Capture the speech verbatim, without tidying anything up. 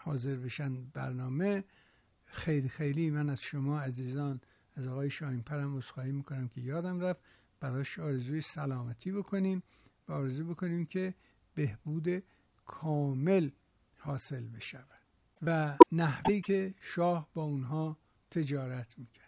حاضر بشن برنامه. خیلی خیلی من از شما عزیزان، از آقای شاهین‌پرم عذرخواهی میکنم که یادم رفت براش آرزوی سلامتی بکنیم و آرزو بکنیم که بهبود کامل حاصل بشه و نحوی که شاه با اونها تجارت میکرد.